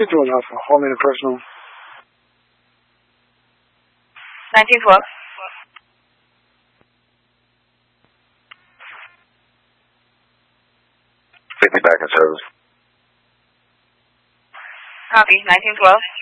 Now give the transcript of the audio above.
George Alpha, hold me to personal. 1912. Take me back in service. Copy, 1912.